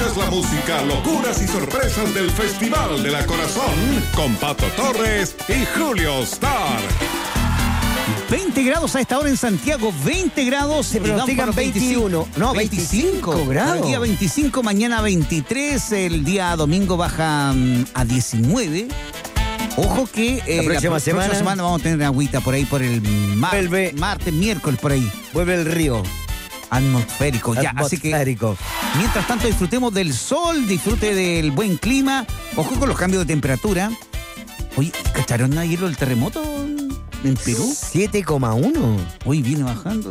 Escuchas la música, locuras y sorpresas del Festival de la Corazón con Pato Torres y Julio Star. 20 grados a esta hora en Santiago, 20 grados. Se pronostican 21. No, 25 grados. El día 25, mañana 23. El día domingo baja a 19. Ojo que la próxima semana vamos a tener agüita por ahí por el martes, miércoles por ahí. Vuelve el río. Atmosférico. Ya, así que mientras tanto disfrutemos del sol, disfrute del buen clima. Ojo con los cambios de temperatura. Oye, ¿cacharon ayer el terremoto en Perú? 7,1. Hoy viene bajando.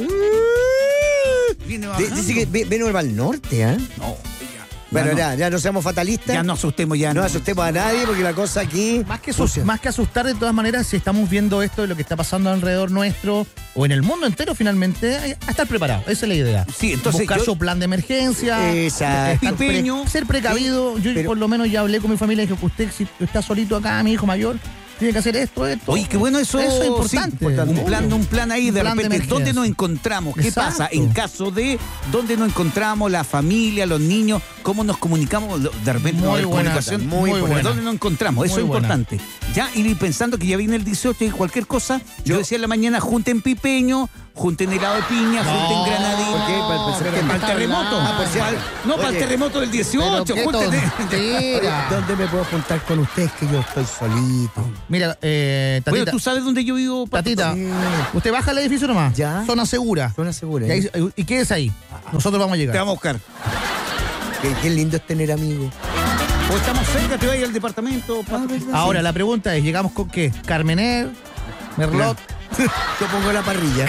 Viene bajando. Dice que viene al norte, ¿eh? No. Bueno, ya no seamos fatalistas. Ya no asustemos ya. No asustemos a nadie porque la cosa aquí... Más que asustar, de todas maneras, si estamos viendo esto de lo que está pasando alrededor nuestro o en el mundo entero, finalmente, a estar preparado. Esa es la idea. Sí, entonces buscar su plan de emergencia. Exacto. Ser precavido. Yo por lo menos ya hablé con mi familia y dije, usted si está solito acá, mi hijo mayor... Tiene que hacer esto. Oye, qué bueno eso. Eso es importante. Sí, un plan ahí de repente. ¿Dónde nos encontramos? ¿Qué pasa en caso de dónde nos encontramos, la familia, los niños? ¿Cómo nos comunicamos? De repente muy buena comunicación. Muy buena. ¿Dónde nos encontramos? Eso es importante. Ya, y pensando que ya viene el 18 y cualquier cosa, yo decía en la mañana, junten pipeño, junten helado de piña, junten granadín. ¿Por qué? Para el terremoto. Para el terremoto del 18. ¿Dónde me puedo juntar con ustedes que yo estoy solito? Mira, Tatita. Bueno, ¿tú sabes dónde yo vivo, Tatita, usted baja al edificio nomás. Ya. Zona segura. ¿Y qué es ahí? Nosotros vamos a llegar. Te vamos a buscar. Qué lindo es tener amigos. O estamos cerca, te vayas al departamento. Ahora, la pregunta es, ¿llegamos con qué? ¿Carmener? ¿Merlot? Yo pongo la parrilla.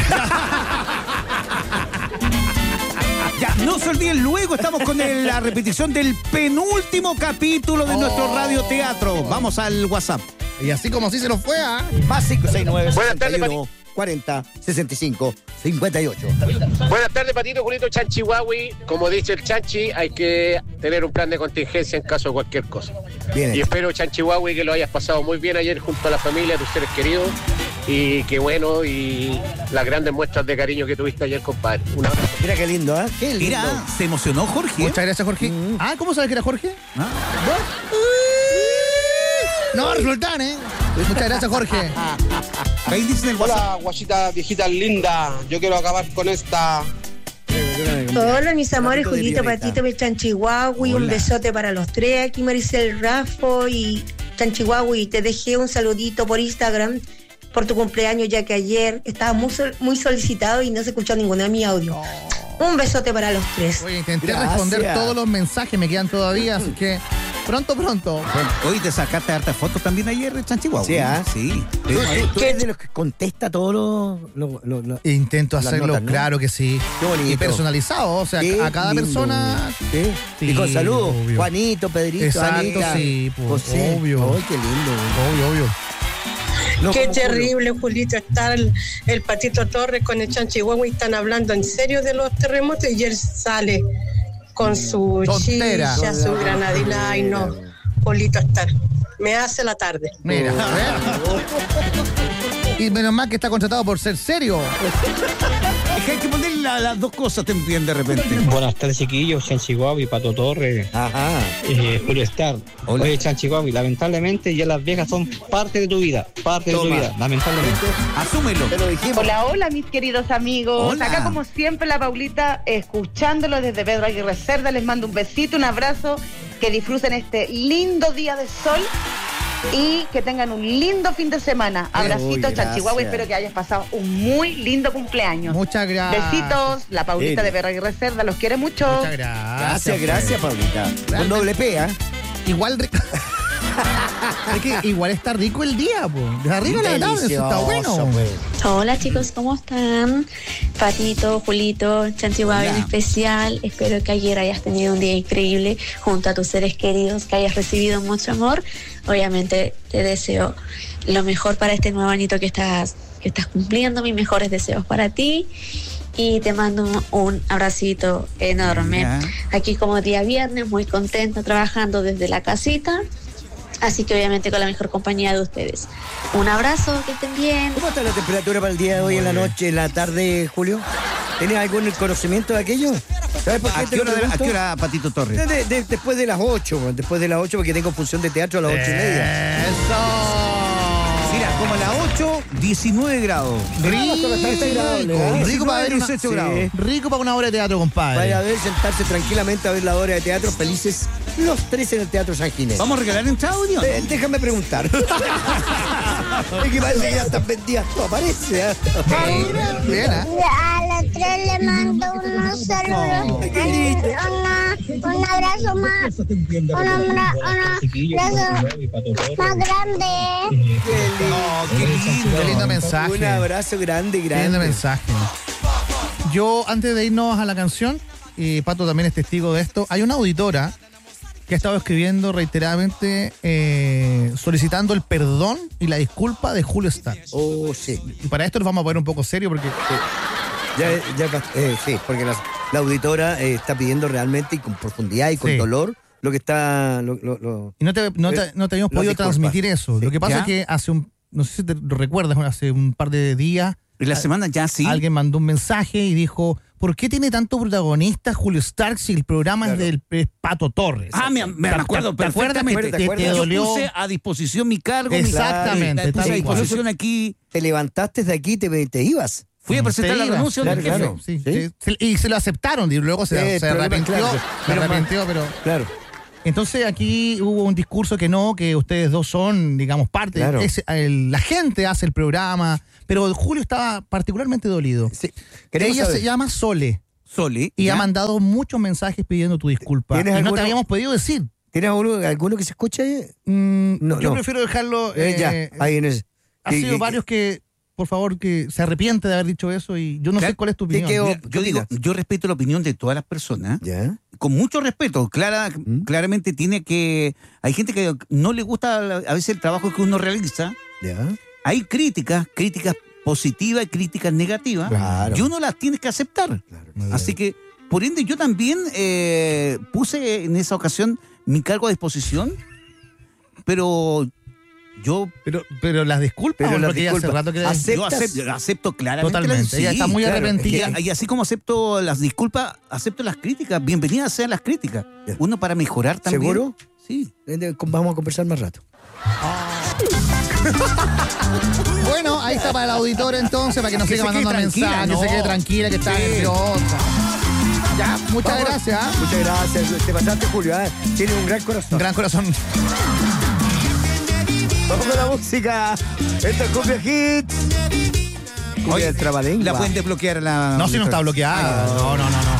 Ya, no se olviden, luego estamos con la repetición del penúltimo capítulo de nuestro radioteatro. Vamos al WhatsApp. Y así como así se nos fue, ¿ah? Más 569 Buenas tardes, 61 40 65 58. Buenas tardes, Patito, Julito, Chanchihuahui. Como dice el Chanchi, hay que tener un plan de contingencia en caso de cualquier cosa. Bien. Y espero, Chanchihuahui, que lo hayas pasado muy bien ayer junto a la familia, a tus seres queridos. Y qué bueno, y las grandes muestras de cariño que tuviste ayer, compadre. Un abrazo. Mira qué lindo, ¿eh? Qué lindo. Mira, se emocionó Jorge. Muchas gracias, Jorge. ¿Cómo sabes que era Jorge? No, resultan, ¿eh? Muchas gracias, Jorge. Ahí dicen el WhatsApp. Hola, guachita viejita linda. Yo quiero acabar con esta. Hola, mis amores, Julito, Patito, Chanchihuahui. Un besote para los tres. Aquí Maricel Raffo y Chanchihuahui. Te dejé un saludito por Instagram por tu cumpleaños, ya que ayer estaba muy solicitado y no se escuchó ninguno de mi audio. Un besote para los tres. Oye, intenté responder todos los mensajes, me quedan todavía, así que pronto. Bueno, hoy te sacaste hartas fotos también ayer, Chanchihuahua. Sí, Sí. ¿Tú eres de los que contesta todos los Intento hacerlo, notas, ¿no? Claro que sí. Qué bonito. Y personalizado, o sea, a cada lindo. persona. Sí. Y con saludos. Obvio. Juanito, Pedrito, Exacto, Anita, sí, pues, José. obvio. Ay, qué lindo. Obvio. No, Qué como terrible, Julito, estar el Patito Torres con el Chanchihuahua y están hablando en serio de los terremotos y él sale con su Tontera. chicha, su granadina. Ay, no, Julito, me hace la tarde. Mira, y menos mal que está contratado por ser serio. Es que hay que poner las dos cosas también de repente. Buenas tardes, chiquillos. Chanchihuahua, Pato Torres, Ajá. Julio Star. Hola. Oye, Chanchihuahua, lamentablemente ya las viejas son parte de tu vida. Lamentablemente. Asúmelo. Te lo dijimos. Hola, mis queridos amigos. Hola. Acá como siempre la Paulita, escuchándolo desde Pedro Aguirre Cerda. Les mando un besito, un abrazo. Que disfruten este lindo día de sol y que tengan un lindo fin de semana. Abracitos, Chanchihuahua. Espero que hayas pasado un muy lindo cumpleaños. Muchas gracias. Besitos. La Paulita de Pedro Aguirre Cerda los quiere mucho. Muchas gracias. Gracias, Paulita. Con doble P, ¿eh? Igual es que igual está rico el día, pues. De arriba a la tarde, eso está bueno. Pues. Hola chicos, ¿cómo están? Patito, Julito, Chanchihuahua en especial. Espero que ayer hayas tenido un día increíble junto a tus seres queridos, que hayas recibido mucho amor. Obviamente te deseo lo mejor para este nuevo añito que estás cumpliendo. Mis mejores deseos para ti. Y te mando un abracito enorme. Ya. Aquí como día viernes, muy contenta trabajando desde la casita. Así que obviamente con la mejor compañía de ustedes. Un abrazo, que estén bien. ¿Cómo está la temperatura para el día de hoy, en la noche, en la tarde, Julio? ¿Tienes algún conocimiento de aquello? ¿Sabes por qué ¿A qué hora, Patito Torres? Después de las 8, porque tengo función de teatro a las 8:30. ¡Eso! Mira, como a las 8, 19 grados. Rico para ver 18 grados. Rico para una obra de teatro, compadre. Vaya a ver, sentarse tranquilamente a ver la obra de teatro, felices los tres en el Teatro San Ginés. ¿Vamos a regalar entrada, Unión? Déjame preguntar. Es que parece que ya están vendidas todas, parece. Bien, A los tres le mando unos saludos. Un abrazo más. Un abrazo más grande. Qué lindo mensaje. Un abrazo grande. Qué lindo mensaje. Yo, antes de irnos a la canción, y Pato también es testigo de esto, hay una auditora que ha estado escribiendo reiteradamente solicitando el perdón y la disculpa de Julio Starks. Oh, sí. Y para esto nos vamos a poner un poco serio porque... Sí, porque la auditora está pidiendo realmente y con profundidad y con dolor lo que está... Y no te habíamos podido transmitir eso. Lo que pasa es que no sé si te lo recuerdas, hace un par de días... En la semana ya sí. Alguien mandó un mensaje y dijo, ¿por qué tiene tanto protagonista Julio Starks si el programa es del Pato Torres? Me acuerdo perfectamente. ¿Te dolió? Yo puse a disposición mi cargo. Exactamente. Puse a disposición aquí. Te levantaste de aquí y te ibas. Fui a presentar la renuncia del jefe. Sí. Y se lo aceptaron y luego se arrepintió. Pero... Claro. Entonces aquí hubo un discurso que ustedes dos son, digamos, parte. Claro. La gente hace el programa, pero Julio estaba particularmente dolido. Sí. Ella se llama Sole. Y ha mandado muchos mensajes pidiendo tu disculpa. Y no te habíamos podido decir. ¿Tienes alguno que se escuche? Yo prefiero dejarlo... ahí en ese. Ha sido varios que... Por favor, que se arrepiente de haber dicho eso y yo no sé cuál es tu opinión. Yo respeto la opinión de todas las personas. ¿Ya? Con mucho respeto. Claramente hay gente que no le gusta a veces el trabajo que uno realiza. ¿Ya? Hay críticas positivas y críticas negativas. Claro. Y uno las tiene que aceptar. Claro. Así que, por ende, yo también puse en esa ocasión mi cargo a disposición, pero... Pero las disculpas, porque hace rato que yo acepto claramente. Totalmente. Ella está muy arrepentida. Y así como acepto las disculpas, acepto las críticas. Bienvenidas sean las críticas. Uno para mejorar también. ¿Seguro? Sí. Vamos a conversar más rato. Bueno, ahí está para el auditor entonces, para que nos siga mandando mensajes, que se quede tranquila, que está nerviosa. Ya, muchas gracias. Muchas gracias. Te pasaste, Julio. Tienes un gran corazón. Un gran corazón. Vamos con la música. Esto es Cumbia Hits. Cumbia del Trabalengua. ¿La pueden desbloquear? No, si no está bloqueada. No.